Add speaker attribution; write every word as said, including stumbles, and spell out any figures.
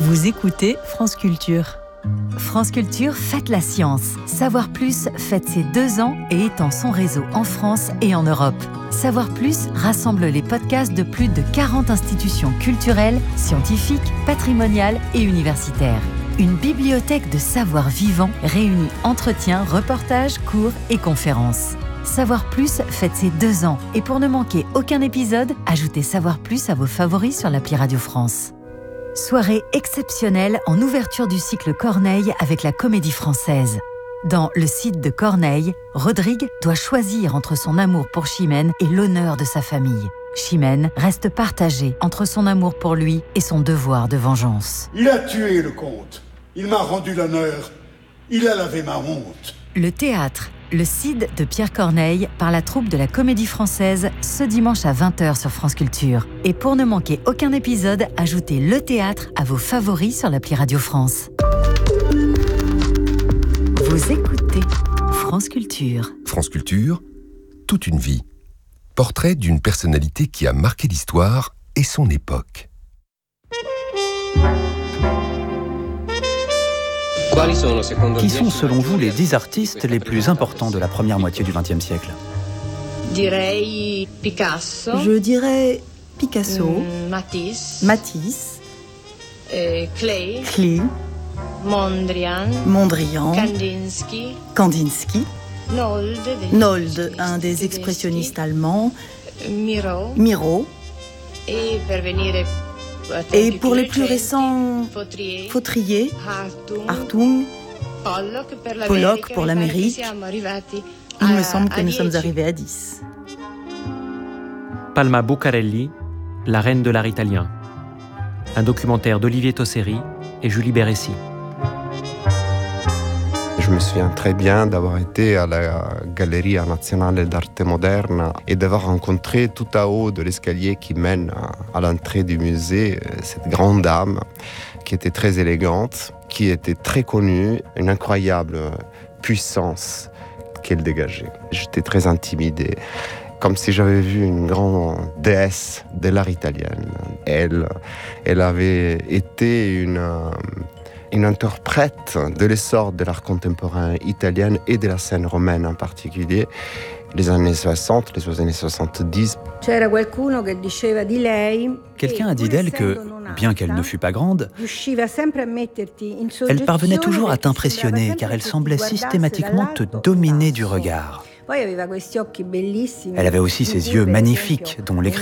Speaker 1: Vous écoutez France Culture.
Speaker 2: France Culture fête la science. Savoir Plus fête ses deux ans et étend son réseau en France et en Europe. Savoir Plus rassemble les podcasts de plus de quarante institutions culturelles, scientifiques, patrimoniales et universitaires. Une bibliothèque de savoir vivant réunit entretiens, reportages, cours et conférences. Savoir Plus fête ses deux ans et pour ne manquer aucun épisode, ajoutez Savoir Plus à vos favoris sur l'appli Radio France. Soirée exceptionnelle en ouverture du cycle Corneille avec la Comédie Française. Dans Le Cid de Corneille, Rodrigue doit choisir entre son amour pour Chimène et l'honneur de sa famille. Chimène reste partagée entre son amour pour lui et son devoir de vengeance.
Speaker 3: Il a tué le comte. Il m'a rendu l'honneur. Il a lavé ma honte.
Speaker 2: Le théâtre, Le Cid de Pierre Corneille par la troupe de la Comédie Française ce dimanche à vingt heures sur France Culture. Et pour ne manquer aucun épisode, ajoutez le théâtre à vos favoris sur l'appli Radio France. Vous écoutez France Culture.
Speaker 4: France Culture, toute une vie. Portrait d'une personnalité qui a marqué l'histoire et son époque.
Speaker 5: Qui sont selon vous les dix artistes les plus importants de la première moitié du vingtième siècle ?
Speaker 6: Je dirais Picasso,
Speaker 7: Matisse,
Speaker 6: Matisse,
Speaker 7: Klee,
Speaker 6: Klee,
Speaker 7: Mondrian,
Speaker 6: Mondrian,
Speaker 7: Kandinsky,
Speaker 6: Kandinsky,
Speaker 7: Nolde,
Speaker 6: Nolde, un des expressionnistes allemands,
Speaker 7: Miro,
Speaker 6: Miro,
Speaker 7: et,
Speaker 6: et pour les plus récents,
Speaker 7: Fautrier,
Speaker 6: Fautrier,
Speaker 7: Hartung,
Speaker 6: Hartung,
Speaker 7: Pollock
Speaker 6: pour l'Amérique. Il me semble que nous sommes arrivés à dix.
Speaker 8: Palma Buccarelli, La reine de l'art italien. Un documentaire d'Olivier Tosseri et Julie Bérécy.
Speaker 9: Je me souviens très bien d'avoir été à la Galleria Nazionale d'Arte Moderna et d'avoir rencontré tout à haut de l'escalier qui mène à l'entrée du musée cette grande dame qui était très élégante, qui était très connue, une incroyable puissance qu'elle dégageait. J'étais très intimidé, comme si j'avais vu une grande déesse de l'art italien. Elle, elle avait été une... une interprète de l'essor de l'art contemporain italien et de la scène romaine en particulier, les années soixante, les années soixante-dix.
Speaker 5: Quelqu'un a dit d'elle que, bien qu'elle ne fût pas grande, elle parvenait toujours à t'impressionner car elle semblait systématiquement te dominer du regard. Elle avait aussi ses yeux magnifiques dont l'écriture